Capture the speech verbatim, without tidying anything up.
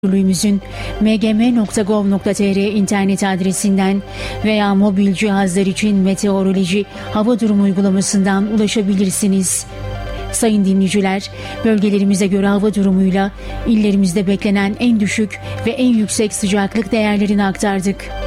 Müdürlüğümüzün m g m nokta gov nokta t r internet adresinden veya mobil cihazlar için meteoroloji hava durumu uygulamasından ulaşabilirsiniz. Sayın dinleyiciler, bölgelerimize göre hava durumuyla illerimizde beklenen en düşük ve en yüksek sıcaklık değerlerini aktardık.